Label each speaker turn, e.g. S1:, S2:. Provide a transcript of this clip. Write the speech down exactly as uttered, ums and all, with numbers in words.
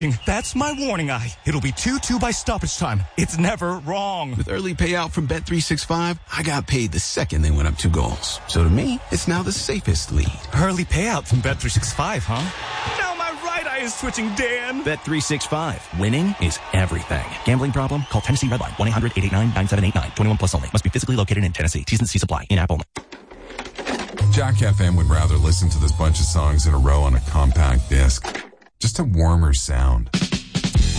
S1: That's my warning eye. It'll be two two by stoppage time. It's never wrong.
S2: With early payout from Bet three sixty-five, I got paid the second they went up two goals. So to me, it's now the safest lead.
S1: Early payout from Bet three sixty-five, huh? Now my right eye is twitching, Dan.
S3: Bet three sixty-five. Winning is everything. Gambling problem? Call Tennessee Redline. one eight hundred eight eight nine nine seven eight nine. twenty-one plus only. Must be physically located in Tennessee. T's and C's apply. In-app only.
S4: Jack F M would rather listen to this bunch of songs in a row on a compact disc. Just a warmer sound.